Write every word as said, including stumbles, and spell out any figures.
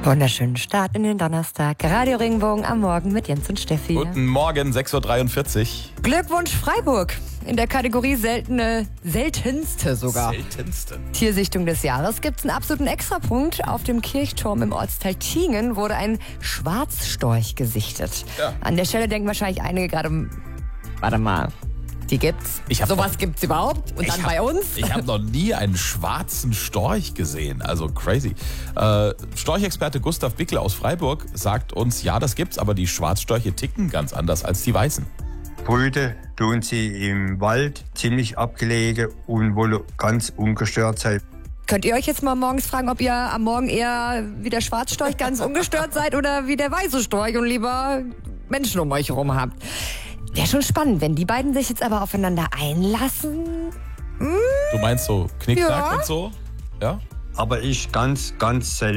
Wunderschönen Start in den Donnerstag. Radio Regenbogen am Morgen mit Jens und Steffi. Guten Morgen, sechs Uhr dreiundvierzig. Glückwunsch Freiburg. In der Kategorie seltene, seltenste sogar. Seltenste. Tiersichtung des Jahres gibt es einen absoluten Extrapunkt. Auf dem Kirchturm im Ortsteil Tiengen wurde ein Schwarzstorch gesichtet. Ja. An der Stelle denken wahrscheinlich einige gerade, warte mal, die gibt's? Ich hab Sowas noch- gibt's überhaupt? Und dann Ich bei hab- uns? Ich habe noch nie einen schwarzen Storch gesehen. Also crazy. Äh, Storchexperte Gustav Bickel aus Freiburg sagt uns, ja, das gibt's, aber die Schwarzstörche ticken ganz anders als die Weißen. Brüte tun sie im Wald, ziemlich abgelegen und wohl ganz ungestört sein. Könnt ihr euch jetzt mal morgens fragen, ob ihr am Morgen eher wie der Schwarzstorch ganz ungestört seid oder wie der weiße Storch und lieber Menschen um euch herum habt? Wäre schon spannend, wenn die beiden sich jetzt aber aufeinander einlassen. Du meinst so Knickknack Ja. und so? Ja? Aber ich ganz, ganz selten.